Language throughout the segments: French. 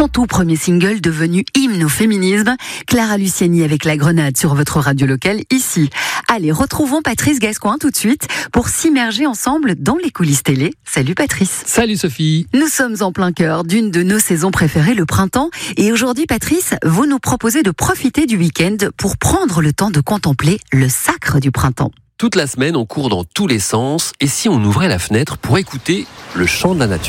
Son tout premier single devenu hymne au féminisme, Clara Luciani avec La Grenade sur votre radio locale ici. Allez, retrouvons Patrice Gascoigne tout de suite pour s'immerger ensemble dans les coulisses télé. Salut Patrice. Salut Sophie. Nous sommes en plein cœur d'une de nos saisons préférées, le printemps. Et aujourd'hui Patrice, vous nous proposez de profiter du week-end pour prendre le temps de contempler le sacre du printemps. Toute la semaine, on court dans tous les sens. Et si on ouvrait la fenêtre pour écouter le chant de la nature ?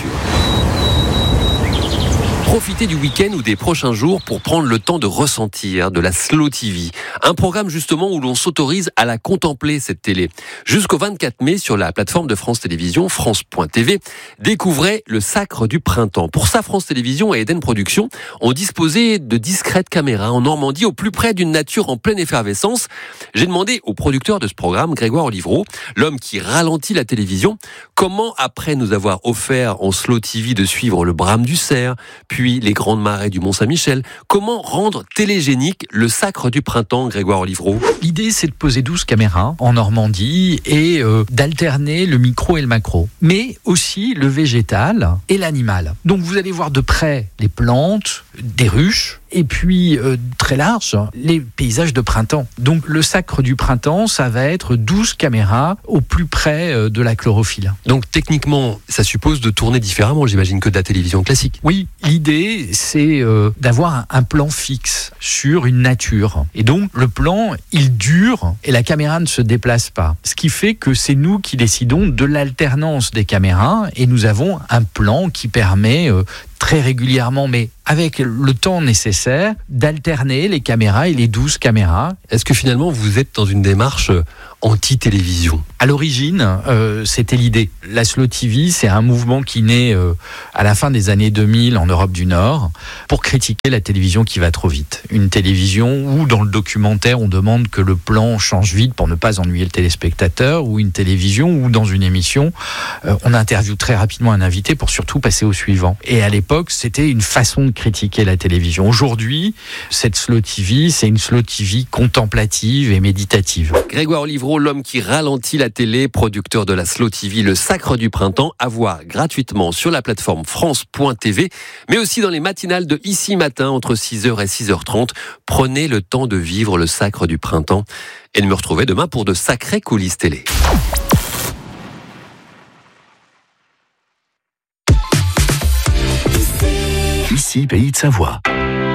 Profitez du week-end ou des prochains jours pour prendre le temps de ressentir de la Slow TV. Un programme justement où l'on s'autorise à la contempler, cette télé. Jusqu'au 24 mai, sur la plateforme de France Télévisions, France.tv, découvrez le sacre du printemps. Pour ça, France Télévisions et Eden Productions ont disposé de discrètes caméras en Normandie, au plus près d'une nature en pleine effervescence. J'ai demandé au producteur de ce programme, Grégoire Olivreau, l'homme qui ralentit la télévision, comment, après nous avoir offert en Slow TV de suivre le brame du cerf, puis les grandes marées du Mont-Saint-Michel, comment rendre télégénique le sacre du printemps, Grégoire Olivreau ? L'idée, c'est de poser 12 caméras en Normandie et d'alterner le micro et le macro, mais aussi le végétal et l'animal. Donc vous allez voir de près les plantes, des ruches, et puis très large, les paysages de printemps. Donc le sacre du printemps, ça va être 12 caméras au plus près de la chlorophylle. Donc techniquement, ça suppose de tourner différemment, j'imagine, que de la télévision classique. Oui, l'idée, c'est d'avoir un plan fixe sur une nature. Et donc le plan, il dure et la caméra ne se déplace pas. Ce qui fait que c'est nous qui décidons de l'alternance des caméras et nous avons un plan qui permet très régulièrement, mais avec le temps nécessaire, d'alterner les caméras et les 12 caméras. Est-ce que finalement vous êtes dans une démarche anti-télévision ? À l'origine, c'était l'idée. La Slow TV, c'est un mouvement qui naît à la fin des années 2000 en Europe du Nord pour critiquer la télévision qui va trop vite. Une télévision où, dans le documentaire, on demande que le plan change vite pour ne pas ennuyer le téléspectateur, ou une télévision où, dans une émission, on interviewe très rapidement un invité pour surtout passer au suivant. Et à l'époque, c'était une façon de critiquer la télévision. Aujourd'hui, cette Slow TV, c'est une Slow TV contemplative et méditative. Grégoire Olivreau, l'homme qui ralentit la télé, producteur de la Slow TV, le sacre du printemps, à voir gratuitement sur la plateforme France.tv, mais aussi dans les matinales de Ici Matin, entre 6h et 6h30. Prenez le temps de vivre le sacre du printemps et de me retrouver demain pour de sacrées coulisses télé. Ici, Pays de Savoie.